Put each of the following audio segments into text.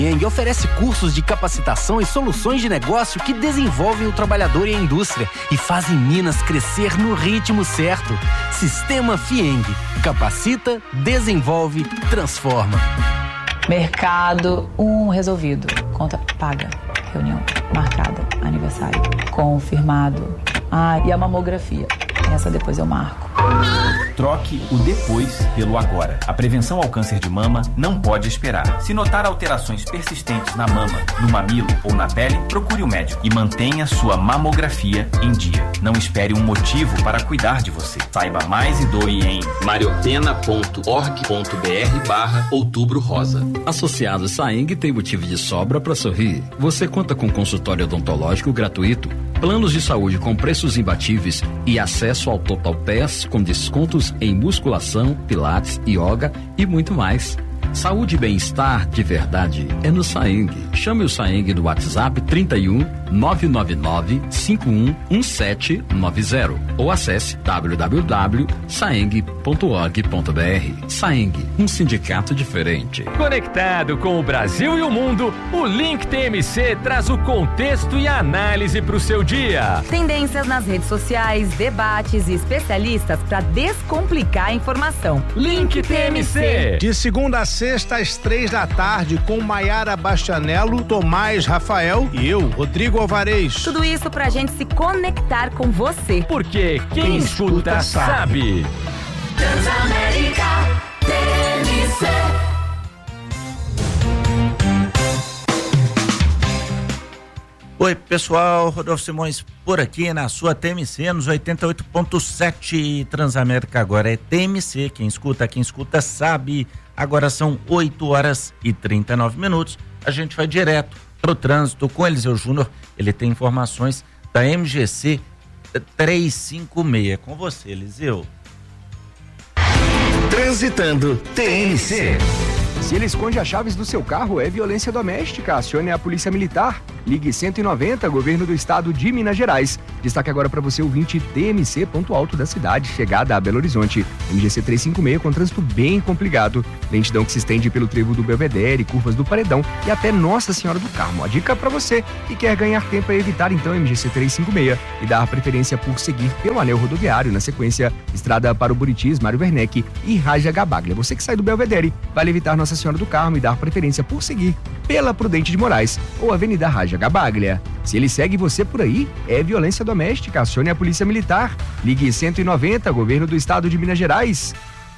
Fieng oferece cursos de capacitação e soluções de negócio que desenvolvem o trabalhador e a indústria e fazem Minas crescer no ritmo certo. Sistema Fieng. Capacita, desenvolve, transforma. Mercado, resolvido. Conta paga. Reunião marcada. Aniversário confirmado. E a mamografia. Essa depois eu marco. Troque o depois pelo agora. A prevenção ao câncer de mama não pode esperar. Se notar alterações persistentes na mama, no mamilo ou na pele, procure o médico e mantenha sua mamografia em dia. Não espere um motivo para cuidar de você. Saiba mais e doe em mariopena.org.br/Outubro Rosa. Associado Saeng tem motivo de sobra para sorrir. Você conta com consultório odontológico gratuito, planos de saúde com preços imbatíveis e acesso ao Total Pass com descontos em musculação, pilates, yoga e muito mais. Saúde e bem-estar de verdade é no Saeng. Chame o Saeng no WhatsApp 31 999 511790 ou acesse www.saeng.org.br. Saeng, um sindicato diferente. Conectado com o Brasil e o mundo, o Link TMC traz o contexto e a análise para o seu dia. Tendências nas redes sociais, debates e especialistas para descomplicar a informação. Link TMC. De segunda a sexta às 3h, com Maiara Bastianello, Tomás Rafael e eu, Rodrigo Alvarez. Tudo isso pra gente se conectar com você. Porque quem escuta sabe. Transamérica TMC. Oi pessoal, Rodolfo Simões por aqui na sua TMC nos 88.7. Transamérica agora é TMC, quem escuta sabe. Agora são 8h39. A gente vai direto pro trânsito com Eliseu Júnior. Ele tem informações da MGC 356. Com você, Eliseu. Transitando TMC. Se ele esconde as chaves do seu carro, é violência doméstica. Acione a Polícia Militar. Ligue 190, Governo do Estado de Minas Gerais. Destaque agora para você, ouvinte, TMC, ponto alto da cidade, chegada a Belo Horizonte. MGC 356 com trânsito bem complicado. Lentidão que se estende pelo trevo do Belvedere, curvas do Paredão e até Nossa Senhora do Carmo. A dica para você que quer ganhar tempo é evitar então MGC 356 e dar preferência por seguir pelo anel rodoviário. Na sequência, estrada para o Buritis, Mário Werneck e Raja Gabaglia. Você que sai do Belvedere, vale evitar Nossa Senhora do Carmo e dar preferência por seguir pela Prudente de Moraes ou Avenida Raja Gabaglia. Se ele segue você por aí, é violência doméstica. Acione a Polícia Militar. Ligue 190, Governo do Estado de Minas Gerais.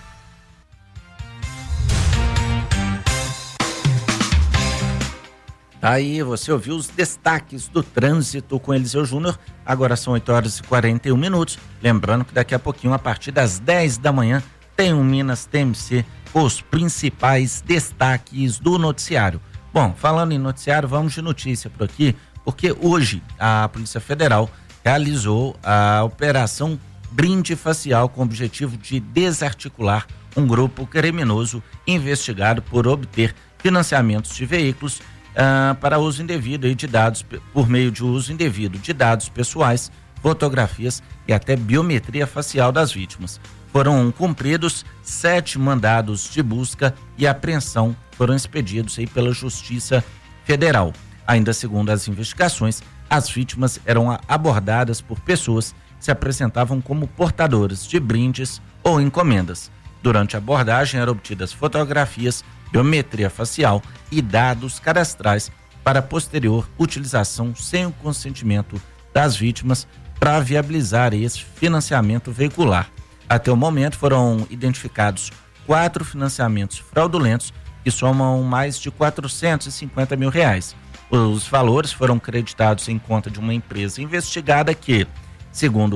Aí você ouviu os destaques do trânsito com Eliseu Júnior. Agora são 8h41. Lembrando que daqui a pouquinho, a partir das 10 da manhã, tem um Minas TMC com os principais destaques do noticiário. Bom, falando em noticiário, vamos de notícia por aqui, porque hoje a Polícia Federal realizou a Operação Brinde Facial com o objetivo de desarticular um grupo criminoso investigado por obter financiamentos de veículos para uso indevido de dados, por meio de uso indevido de dados pessoais, fotografias e até biometria facial das vítimas. Foram cumpridos 7 mandados de busca e apreensão foram expedidos aí pela Justiça Federal. Ainda segundo as investigações, as vítimas eram abordadas por pessoas que se apresentavam como portadoras de brindes ou encomendas. Durante a abordagem eram obtidas fotografias, biometria facial e dados cadastrais para posterior utilização sem o consentimento das vítimas para viabilizar esse financiamento veicular. Até o momento foram identificados 4 financiamentos fraudulentos que somam mais de R$450 mil. Os valores foram creditados em conta de uma empresa investigada que, segundo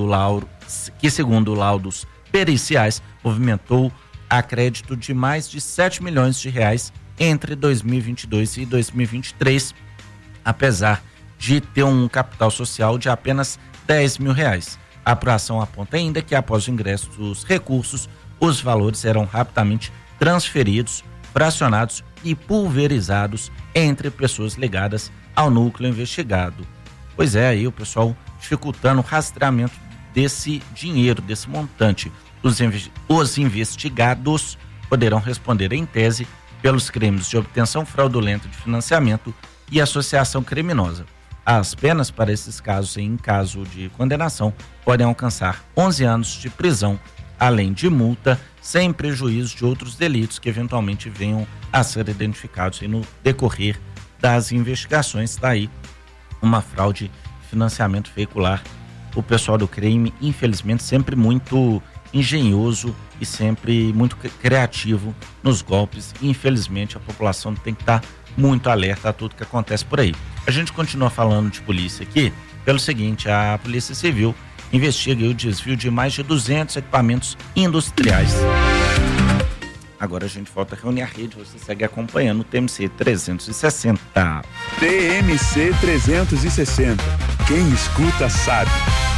laudos periciais, movimentou a crédito de mais de R$7 milhões entre 2022 e 2023, apesar de ter um capital social de apenas R$10 mil. A apuração aponta ainda que, após o ingresso dos recursos, os valores serão rapidamente transferidos, fracionados e pulverizados entre pessoas ligadas ao núcleo investigado. Pois é, aí o pessoal dificultando o rastreamento desse dinheiro, desse montante. Os investigados poderão responder, em tese, pelos crimes de obtenção fraudulenta de financiamento e associação criminosa. As penas para esses casos, em caso de condenação, podem alcançar 11 anos de prisão, além de multa, sem prejuízo de outros delitos que eventualmente venham a ser identificados no decorrer das investigações. Está aí uma fraude de financiamento veicular. O pessoal do crime, infelizmente, sempre muito engenhoso e sempre muito criativo nos golpes. Infelizmente, a população tem que estar muito alerta a tudo que acontece por aí. A gente continua falando de polícia aqui pelo seguinte: a Polícia Civil investiga o desvio de mais de 200 equipamentos industriais. Agora a gente volta a reunir a rede, você segue acompanhando o TMC 360. TMC 360. Quem escuta sabe.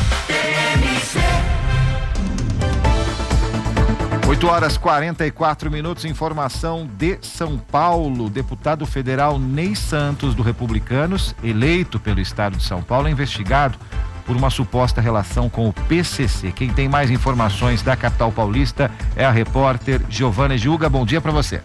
8h44, informação de São Paulo. Deputado federal Ney Santos, do Republicanos, eleito pelo estado de São Paulo, é investigado por uma suposta relação com o PCC. Quem tem mais informações da capital paulista é a repórter Giovana Juga. Bom dia para você.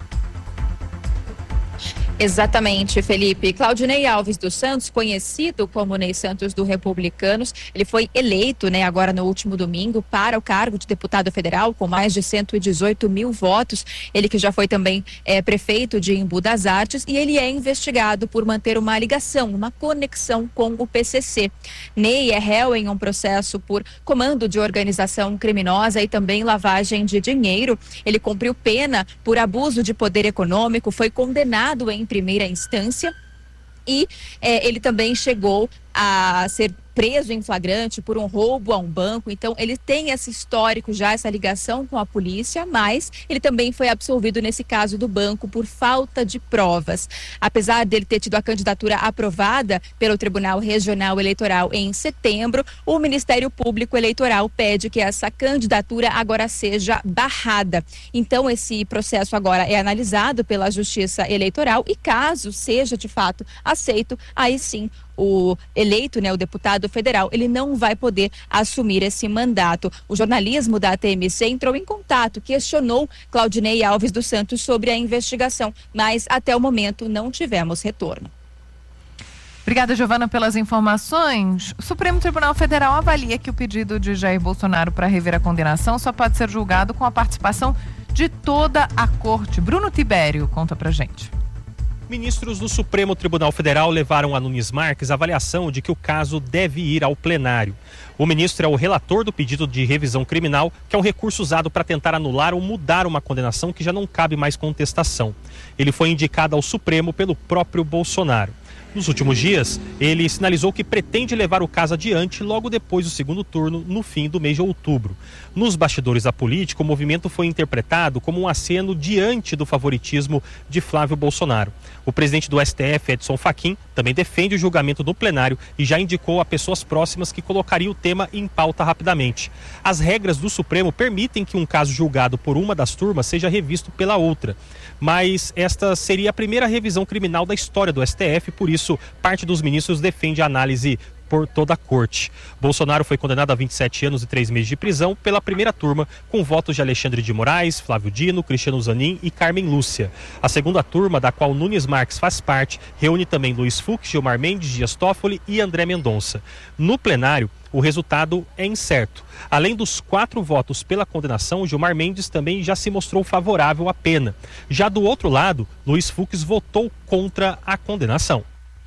Exatamente, Felipe. Claudinei Alves dos Santos, conhecido como Ney Santos do Republicanos, ele foi eleito, agora no último domingo, para o cargo de deputado federal com mais de 118 mil votos. Ele que já foi também prefeito de Embu das Artes, e ele é investigado por manter uma ligação, uma conexão com o PCC. Ney é réu em um processo por comando de organização criminosa e também lavagem de dinheiro. Ele cumpriu pena por abuso de poder econômico, foi condenado em primeira instância e ele também chegou a ser preso em flagrante por um roubo a um banco. Então ele tem esse histórico já, essa ligação com a polícia, mas ele também foi absolvido nesse caso do banco por falta de provas. Apesar dele ter tido a candidatura aprovada pelo Tribunal Regional Eleitoral em setembro, o Ministério Público Eleitoral pede que essa candidatura agora seja barrada. Então esse processo agora é analisado pela Justiça Eleitoral e, caso seja de fato aceito, aí sim o eleito, o deputado federal, ele não vai poder assumir esse mandato. O jornalismo da TMC entrou em contato, questionou Claudinei Alves dos Santos sobre a investigação, mas até o momento não tivemos retorno. Obrigada, Giovana, pelas informações. O Supremo Tribunal Federal avalia que o pedido de Jair Bolsonaro para rever a condenação só pode ser julgado com a participação de toda a corte. Bruno Tibério, conta pra gente. Ministros do Supremo Tribunal Federal levaram a Nunes Marques a avaliação de que o caso deve ir ao plenário. O ministro é o relator do pedido de revisão criminal, que é um recurso usado para tentar anular ou mudar uma condenação que já não cabe mais contestação. Ele foi indicado ao Supremo pelo próprio Bolsonaro. Nos últimos dias, ele sinalizou que pretende levar o caso adiante logo depois do segundo turno, no fim do mês de outubro. Nos bastidores da política, o movimento foi interpretado como um aceno diante do favoritismo de Flávio Bolsonaro. O presidente do STF, Edson Fachin, também defende o julgamento do plenário e já indicou a pessoas próximas que colocariam o tema em pauta rapidamente. As regras do Supremo permitem que um caso julgado por uma das turmas seja revisto pela outra, mas esta seria a primeira revisão criminal da história do STF, por isso parte dos ministros defende a análise por toda a corte. Bolsonaro foi condenado a 27 anos e 3 meses de prisão pela primeira turma, com votos de Alexandre de Moraes, Flávio Dino, Cristiano Zanin e Carmen Lúcia. A segunda turma, da qual Nunes Marques faz parte, reúne também Luiz Fux, Gilmar Mendes, Dias Toffoli e André Mendonça. No plenário, o resultado é incerto. Além dos 4 votos pela condenação, Gilmar Mendes também já se mostrou favorável à pena. Já do outro lado, Luiz Fux votou contra a condenação.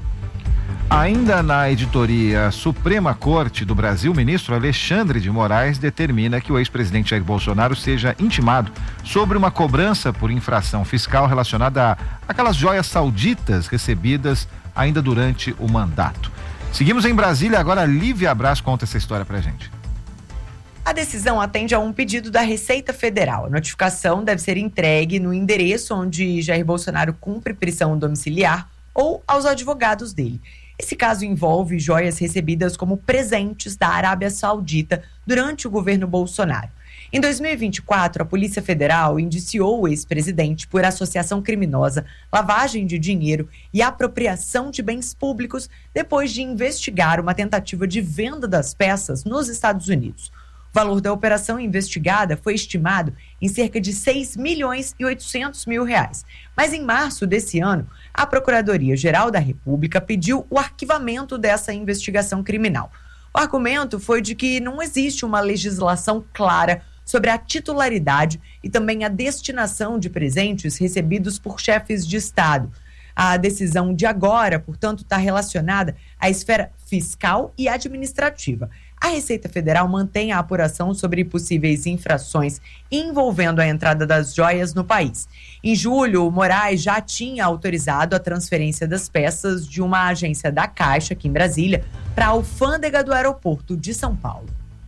Ainda na editoria Suprema Corte do Brasil, o ministro Alexandre de Moraes determina que o ex-presidente Jair Bolsonaro seja intimado sobre uma cobrança por infração fiscal relacionada àquelas joias sauditas recebidas ainda durante o mandato. Seguimos em Brasília, agora a Lívia Braz conta essa história pra gente. A decisão atende a um pedido da Receita Federal. A notificação deve ser entregue no endereço onde Jair Bolsonaro cumpre prisão domiciliar ou aos advogados dele. Esse caso envolve joias recebidas como presentes da Arábia Saudita durante o governo Bolsonaro. Em 2024, a Polícia Federal indiciou o ex-presidente por associação criminosa, lavagem de dinheiro e apropriação de bens públicos depois de investigar uma tentativa de venda das peças nos Estados Unidos. O valor da operação investigada foi estimado em cerca de 6 milhões e 800 mil reais. Mas em março desse ano, a Procuradoria-Geral da República pediu o arquivamento dessa investigação criminal. O argumento foi de que não existe uma legislação clara sobre a titularidade e também a destinação de presentes recebidos por chefes de Estado. A decisão de agora, portanto, está relacionada à esfera fiscal e administrativa. A Receita Federal mantém a apuração sobre possíveis infrações envolvendo a entrada das joias no país. Em julho, o Moraes já tinha autorizado a transferência das peças de uma agência da Caixa, aqui em Brasília, para a alfândega do aeroporto de São Paulo.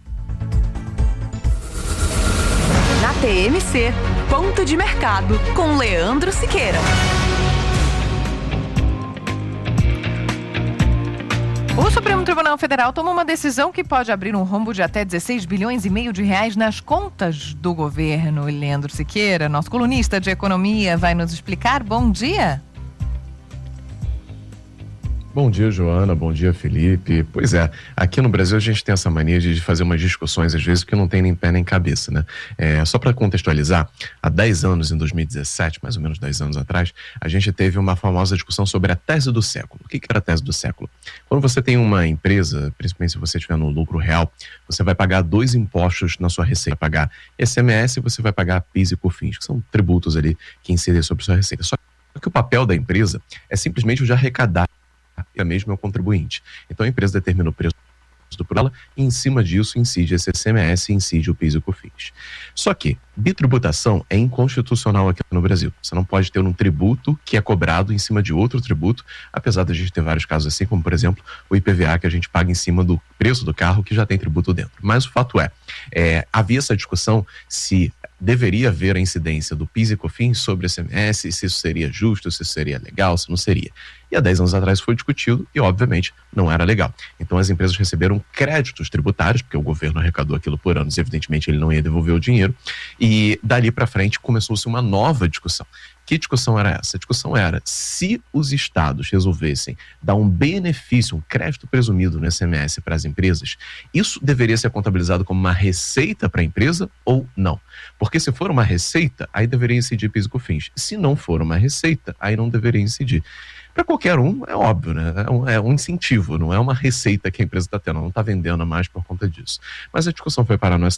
Na TMC, ponto de mercado com Leandro Siqueira. O Supremo Tribunal Federal tomou uma decisão que pode abrir um rombo de até 16 bilhões e meio de reais nas contas do governo. Leandro Siqueira, nosso colunista de economia, vai nos explicar. Bom dia. Bom dia, Joana. Bom dia, Felipe. Pois é, aqui no Brasil a gente tem essa mania de fazer umas discussões, às vezes, que não tem nem pé nem cabeça, né? Só para contextualizar, há 10 anos, em 2017, mais ou menos 10 anos atrás, a gente teve uma famosa discussão sobre a tese do século. O que era a tese do século? Quando você tem uma empresa, principalmente se você estiver no lucro real, você vai pagar 2 impostos na sua receita. Vai pagar ICMS e você vai pagar PIS e COFINS, que são tributos ali que incidem sobre a sua receita. Só que o papel da empresa é simplesmente o de arrecadar mesmo é o contribuinte. Então a empresa determina o preço por ela e em cima disso incide esse ICMS e incide o PIS e o COFINS. Só que bitributação é inconstitucional aqui no Brasil. Você não pode ter um tributo que é cobrado em cima de outro tributo, apesar de a gente ter vários casos assim, como por exemplo o IPVA que a gente paga em cima do preço do carro que já tem tributo dentro. Mas o fato havia essa discussão se deveria haver a incidência do PIS e COFINS sobre o ICMS, se isso seria justo, se isso seria legal, se não seria. E há 10 anos atrás foi discutido e, obviamente, não era legal. Então as empresas receberam créditos tributários, porque o governo arrecadou aquilo por anos e, evidentemente, ele não ia devolver o dinheiro. E dali para frente começou-se uma nova discussão. Que discussão era essa? A discussão era se os estados resolvessem dar um benefício, um crédito presumido no ICMS para as empresas, isso deveria ser contabilizado como uma receita para a empresa ou não? Porque se for uma receita, aí deveria incidir PIS e COFINS. Se não for uma receita, aí não deveria incidir. Para qualquer um, é óbvio, né? É um incentivo, não é uma receita que a empresa está tendo, não está vendendo mais por conta disso. Mas a discussão foi parar no STF.